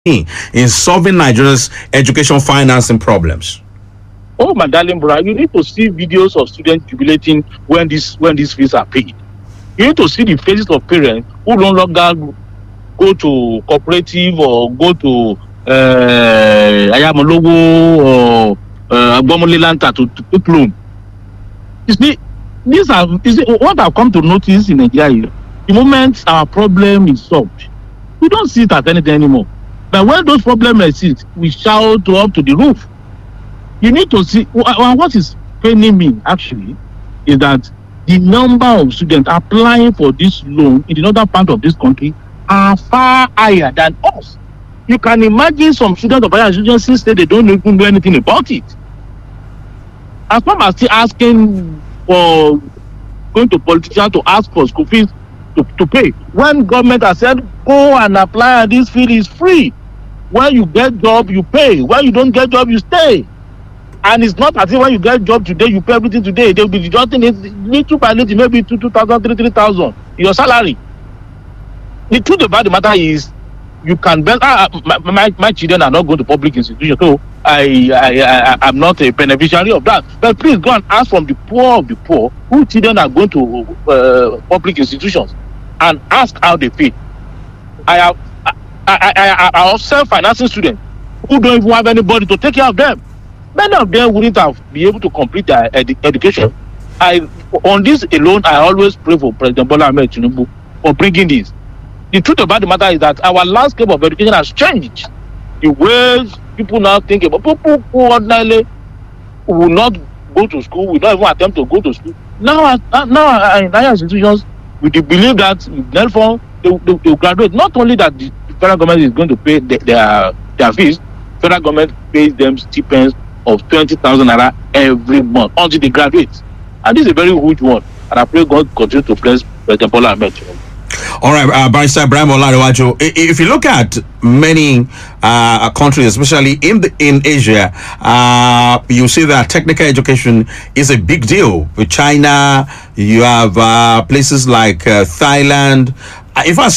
in solving Nigeria's education financing problems? Oh, my darling brother, you need to see videos of students jubilating when these fees are paid. You need to see the faces of parents who no longer go to cooperative or go to Ayamologo or Agbomolelanta to take loan. You see, what I've come to notice in Nigeria. The moment our problem is solved, we don't see it as anything anymore. But when those problems exist, we shout up to the roof. You need to see what is paining me actually is that the number of students applying for this loan in the northern part of this country are far higher than us. You can imagine some students of higher institutions say they don't even know anything about it. As long as still asking for going to politicians to ask for school fees to pay. When government has said go and apply and this fee is free. When you get job, you pay. When you don't get job, you stay. And it's not as if when you get job today, you pay everything today. They'll be deducting it little by little, maybe 2,000, 3,000 your salary. The truth about the matter is, you can bet my children are not going to public institutions, so I'm not a beneficiary of that. But please go and ask from the poor of the poor whose children are going to public institutions and ask how they pay. I have self-financing students who don't even have anybody to take care of them. Many of them wouldn't have been able to complete their education. On this alone, I always pray for President Bola Ahmed Tinubu for bringing this. The truth about the matter is that our landscape of education has changed. The ways people now think about people who ordinarily will not go to school, will not even attempt to go to school. Now in higher institutions, with the belief that with NELFON, they will graduate. Not only that the federal government is going to pay their fees, federal government pays them stipends of 20,000 naira every month until they graduate. And this is a very huge one. And I pray God continue to bless President Bola Ahmed Tinubu. All right, Barrister Ibrahim Olarewaju, if you look at many countries, especially in Asia, you see that technical education is a big deal. With China, you have places like Thailand. In fact,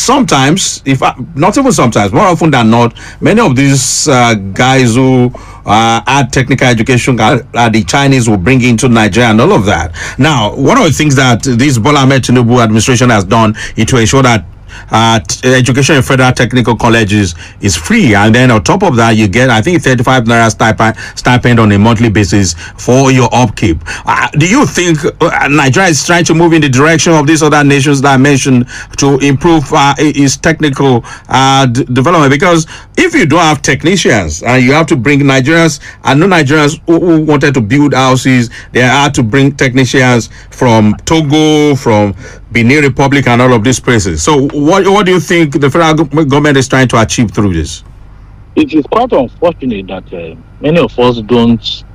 not even sometimes, more often than not, many of these guys who add technical education, the Chinese will bring into Nigeria and all of that. Now, one of the things that this Bola Ahmed Tinubu administration has done is to ensure that education in federal technical colleges is free, and then on top of that you get, I think, 35 naira stipend on a monthly basis for your upkeep. Do you think Nigeria is trying to move in the direction of these other nations that I mentioned to improve its technical development? Because if you don't have technicians and you have to bring Nigerians and non-Nigerians who wanted to build houses, they had to bring technicians from Togo, from Benin Republic and all of these places. So what do you think the federal government is trying to achieve through this? It is quite unfortunate that many of us don't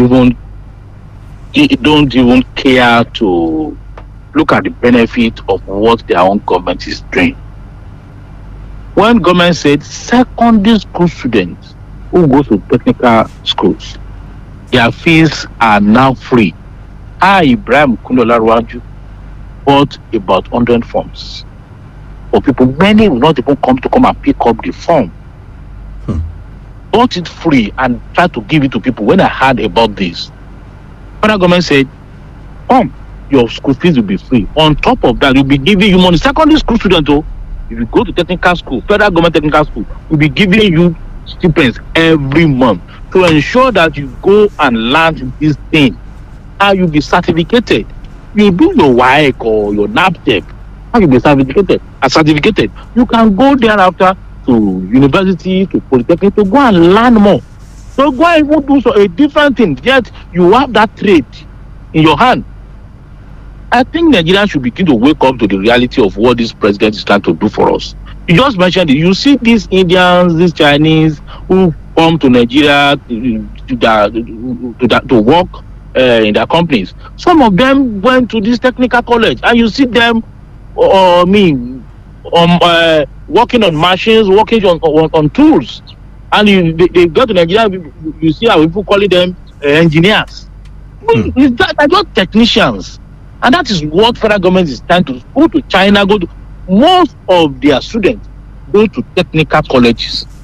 even care to look at the benefit of what their own government is doing. When government said secondary school students who go to technical schools, their fees are now free. Ibrahim Olarewaju bought about 100 forms for people. Many will not even come and pick up the form. Bought it free and tried to give it to people. When I heard about this, federal government said, your school fees will be free. On top of that, we'll be giving you money. Secondary school student, if you go to technical school, federal government technical school, we'll be giving you stipends every month to ensure that you go and learn this thing. And you'll be certificated. You do your WAEC or your NAPTEP, and you'll be certificated. You can go thereafter to university, to polytechnic, to go and learn more. So go and even do a different thing, yet you have that trade in your hand. I think Nigeria should begin to wake up to the reality of what this president is trying to do for us. You just mentioned it. You see these Indians, these Chinese who come to Nigeria to work in their companies. Some of them went to this technical college, and you see them working on machines, working on tools. And they go to Nigeria, you see how people calling them engineers. They're just technicians. And that is what federal government is trying to go to China, most of their students go to technical colleges.